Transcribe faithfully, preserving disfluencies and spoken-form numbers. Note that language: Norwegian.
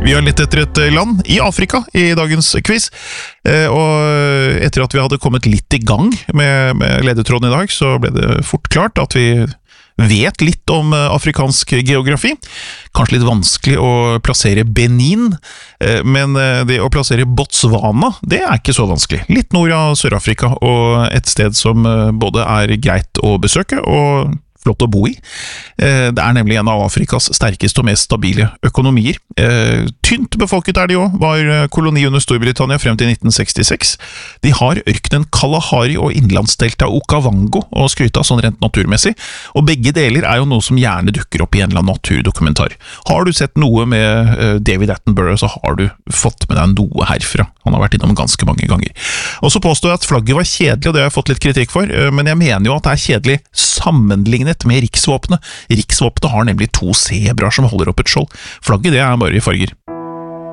Vi har lett etter et land i Afrika i dagens quiz, og etter at vi hadde kommet litt i gang med, med ledetråden i dag, så ble det fort klart at vi vet litt om afrikansk geografi. Kanskje litt vanskelig å plassere Benin, men det å plassere Botswana, det er ikke så vanskelig. Litt nord av Sør-Afrika, og et sted som både er greit å besøke og flott å bo i. Det er nemlig en av Afrikas sterkeste og mest stabile økonomier. Tynt befolket er de også, var koloni under Storbritannia frem til nitten sekstiseks. De har ørkenen Kalahari og innlandsdelta Okavango å skryte av sånn rent naturmessig, og begge deler er jo noe som gjerne dukker opp i en eller annen naturdokumentar. Har du sett noe med David Attenborough, så har du fått med deg noe herfra. Han har vært innom ganske mange ganger. Og så påstår jeg at flagget var kjedelig, og det har jeg fått litt kritikk for, men jeg mener jo at det er kjedelig sammenlignet med riksvåpenet. Riksvåpenet har nemlig to zebraer som holder opp et skjold. Flagget det er bare i farger.